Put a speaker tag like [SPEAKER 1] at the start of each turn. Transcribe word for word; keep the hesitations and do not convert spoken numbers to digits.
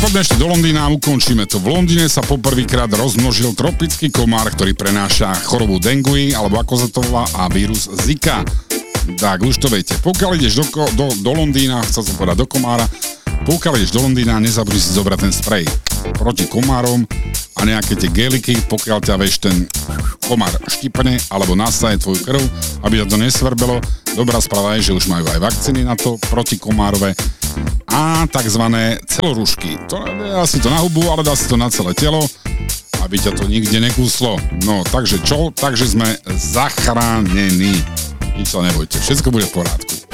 [SPEAKER 1] Poďme ešte do Londýna a ukončíme to. V Londýne sa poprvýkrát rozmnožil tropický komár, ktorý prenáša chorobu dengue, alebo ako sa to volá, a vírus Zika. Tak, už to viete. Pokiaľ ideš do, do, do Londýna, chcel som povedať do komára, pokiaľ ideš do Londýna, nezabudni si zobrať ten sprej proti komárom a nejaké tie geliky, pokiaľ ťa, vieš, ten komár štipne alebo nasaje tvoju krv, aby ťa to nesvrbelo. Dobrá správa je, že už majú aj vakcíny na to protikomárové a takzvané celorúšky. To dá si to na hubu, ale dá si to na celé telo, aby ťa to nikde nekúslo. No, takže čo? Takže sme zachránení. Nič sa nebojte, všetko bude v porádku.